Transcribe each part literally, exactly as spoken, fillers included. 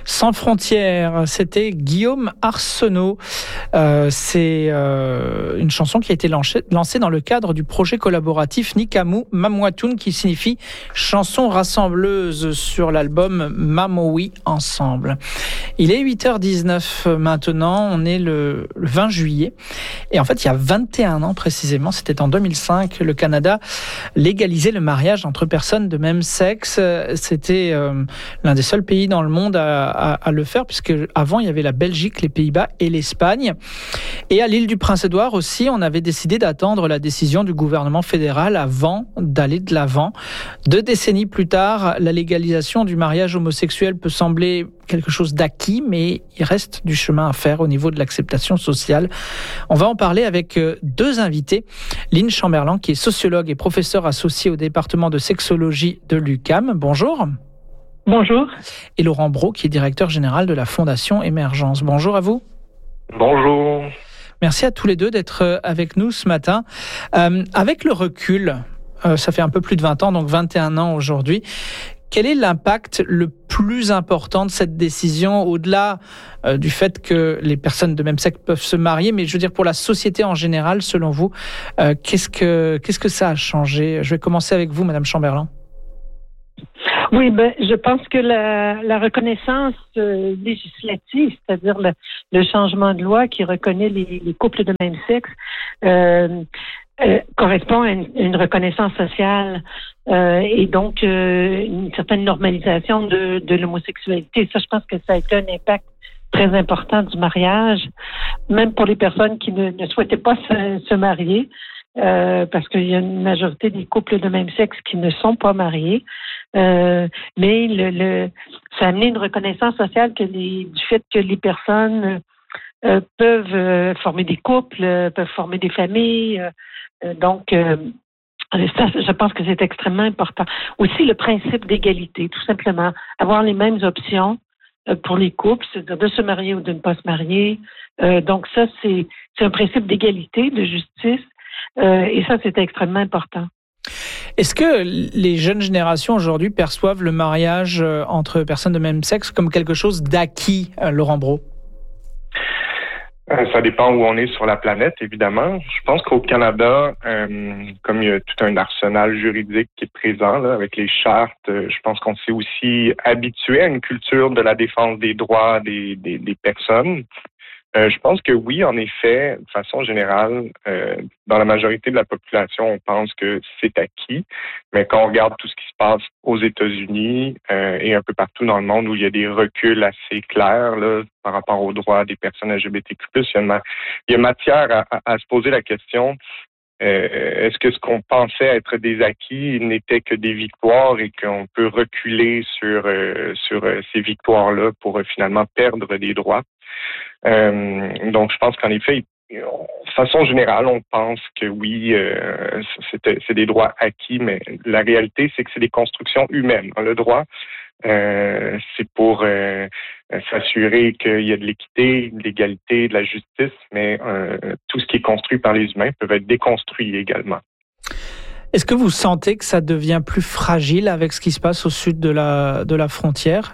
Sans frontières, c'était Guillaume Arsenault. Euh, c'est euh, une chanson qui a été lancée, lancée dans le cadre du projet collaboratif Nikamu Mamwatoun, qui signifie chanson rassembleuse sur l'album Mamowi Ensemble. Il est huit heures dix-neuf maintenant, on est le, le vingt juillet. Et en fait, il y a vingt et un ans précisément, c'était en deux mille cinq, le Canada légalisait le mariage entre personnes de même sexe. C'était euh, l'un des seuls pays dans le monde à, à, à le faire, puisque avant il y avait la Belgique, les Pays-Bas et l'Espagne. Et à l'île du Prince-Édouard aussi, on avait décidé d'attendre la décision du gouvernement fédéral avant d'aller de l'avant. Deux décennies plus tard, la légalisation du mariage homosexuel peut sembler quelque chose d'acquis, mais il reste du chemin à faire au niveau de l'acceptation sociale. On va en parler avec deux invités. Lynn Chamberlain, qui est sociologue et professeure associée au département de sexologie de l'U Q A M. Bonjour. Bonjour. Et Laurent Brault, qui est directeur général de la Fondation Émergence. Bonjour à vous. Bonjour. Merci à tous les deux d'être avec nous ce matin. Euh, avec le recul, euh, ça fait un peu plus de vingt ans, donc vingt et un ans aujourd'hui, quel est l'impact le plus important de cette décision, au-delà euh, du fait que les personnes de même sexe peuvent se marier, mais je veux dire pour la société en général, selon vous, euh, qu'est-ce que, qu'est-ce que ça a changé ? Je vais commencer avec vous, Madame Chamberlain. Oui, ben, je pense que la, la reconnaissance euh, législative, c'est-à-dire le, le changement de loi qui reconnaît les, les couples de même sexe, euh, euh, correspond à une, une reconnaissance sociale euh, et donc euh, une certaine normalisation de, de l'homosexualité. Ça, je pense que ça a été un impact très important du mariage, même pour les personnes qui ne, ne souhaitaient pas se, se marier. Euh, parce qu'il y a une majorité des couples de même sexe qui ne sont pas mariés. Euh, mais le, le, ça a amené une reconnaissance sociale que les, du fait que les personnes euh, peuvent euh, former des couples, euh, peuvent former des familles. Euh, donc, euh, ça, je pense que c'est extrêmement important. Aussi, le principe d'égalité, tout simplement. Avoir les mêmes options euh, pour les couples, c'est-à-dire de se marier ou de ne pas se marier. Euh, donc, ça, c'est, c'est un principe d'égalité, de justice. Euh, et ça, c'est extrêmement important. Est-ce que les jeunes générations aujourd'hui perçoivent le mariage entre personnes de même sexe comme quelque chose d'acquis, Laurent Brault? Ça dépend où on est sur la planète, évidemment. Je pense qu'au Canada, euh, comme il y a tout un arsenal juridique qui est présent là, avec les chartes, je pense qu'on s'est aussi habitué à une culture de la défense des droits des, des, des personnes. Euh, je pense que oui, en effet, de façon générale, euh, dans la majorité de la population, on pense que c'est acquis. Mais quand on regarde tout ce qui se passe aux États-Unis euh, et un peu partout dans le monde où il y a des reculs assez clairs là, par rapport aux droits des personnes L G B T Q plus, il y a, ma- il y a matière à, à, à se poser la question, euh, est-ce que ce qu'on pensait être des acquis n'était que des victoires et qu'on peut reculer sur, euh, sur euh, ces victoires-là pour euh, finalement perdre des droits? Euh, donc, je pense qu'en effet, de façon générale, on pense que oui, euh, c'est, c'est des droits acquis, mais la réalité, c'est que c'est des constructions humaines. Le droit, euh, c'est pour euh, s'assurer qu'il y a de l'équité, de l'égalité, de la justice, mais euh, tout ce qui est construit par les humains peut être déconstruit également. Est-ce que vous sentez que ça devient plus fragile avec ce qui se passe au sud de la, de la frontière?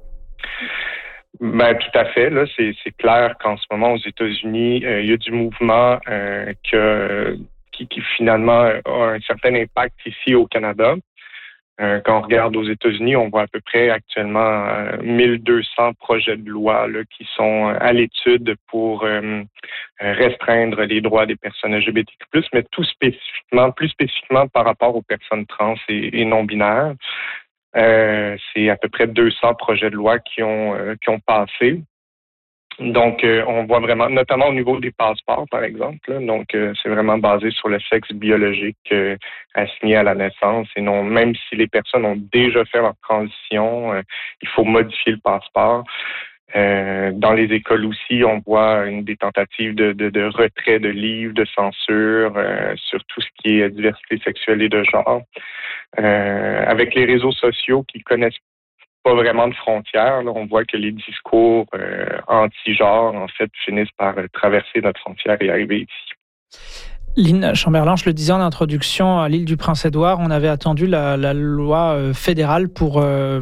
Ben tout à fait. Là, c'est, c'est clair qu'en ce moment aux États-Unis, euh, il y a du mouvement euh, que, qui, qui finalement a un certain impact ici au Canada. Euh, quand on regarde aux États-Unis, on voit à peu près actuellement euh, mille deux cents projets de loi là, qui sont à l'étude pour euh, restreindre les droits des personnes L G B T Q plus, mais tout spécifiquement, plus spécifiquement par rapport aux personnes trans et, et non-binaires. Euh, c'est à peu près deux cents projets de loi qui ont euh, qui ont passé. Donc, euh, on voit vraiment, notamment au niveau des passeports, par exemple. Là, donc, euh, c'est vraiment basé sur le sexe biologique euh, assigné à la naissance et non, même si les personnes ont déjà fait leur transition, euh, il faut modifier le passeport. Euh, dans les écoles aussi, on voit une des tentatives de, de, de retrait de livres, de censure euh, sur tout ce qui est diversité sexuelle et de genre. Euh, avec les réseaux sociaux qui connaissent pas vraiment de frontières, là, on voit que les discours euh, anti-genre, en fait, finissent par euh, traverser notre frontière et arriver ici. Lynn Chamberlain, je le disais en introduction, à l'île du Prince-Édouard, on avait attendu la, la loi fédérale pour... Euh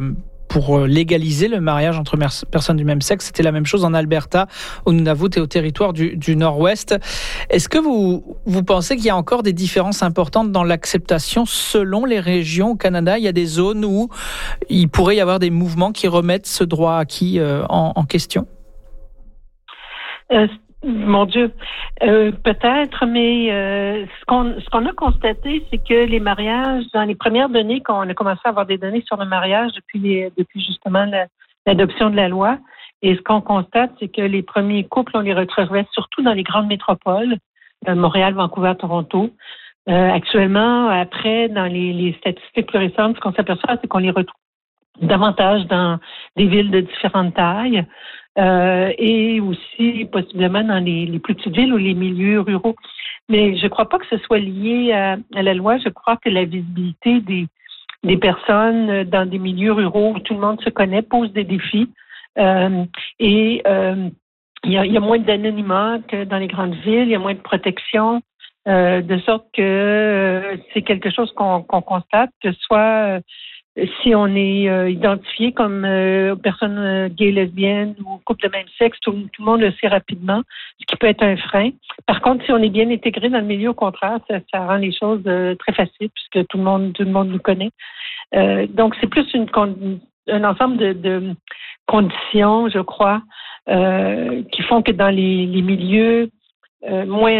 pour légaliser le mariage entre personnes du même sexe. C'était la même chose en Alberta, au Nunavut et au territoire du, du Nord-Ouest. Est-ce que vous, vous pensez qu'il y a encore des différences importantes dans l'acceptation selon les régions au Canada? Il y a des zones où il pourrait y avoir des mouvements qui remettent ce droit acquis euh, en, en question? Euh, mon Dieu, euh, peut-être, mais euh, ce qu'on ce qu'on a constaté, c'est que les mariages, dans les premières données, qu'on a commencé à avoir des données sur le mariage depuis les, depuis justement la, l'adoption de la loi, et ce qu'on constate, c'est que les premiers couples, on les retrouvait surtout dans les grandes métropoles, euh, Montréal, Vancouver, Toronto. Euh, actuellement, après, dans les, les statistiques plus récentes, ce qu'on s'aperçoit, c'est qu'on les retrouve davantage dans des villes de différentes tailles euh, et aussi possiblement dans les, les plus petites villes ou les milieux ruraux. Mais je ne crois pas que ce soit lié à, à la loi. Je crois que la visibilité des, des personnes dans des milieux ruraux où tout le monde se connaît pose des défis. Euh, et euh, il y a, il y a moins d'anonymat que dans les grandes villes, il y a moins de protection, euh, de sorte que euh, c'est quelque chose qu'on, qu'on constate, que soit euh, si on est euh, identifié comme euh, personne euh, gay, lesbienne ou couple de même sexe, tout, tout le monde le sait rapidement, ce qui peut être un frein. Par contre, si on est bien intégré dans le milieu, au contraire, ça, ça rend les choses euh, très faciles puisque tout le monde, tout le monde nous connaît. Euh, donc, c'est plus une, un ensemble de, de conditions, je crois, euh, qui font que dans les, les milieux euh, moins